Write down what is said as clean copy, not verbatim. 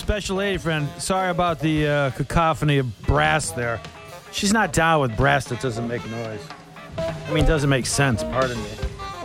Special lady friend, sorry about the cacophony of brass there. She's not down with brass that doesn't make noise. I mean, doesn't make sense, pardon me.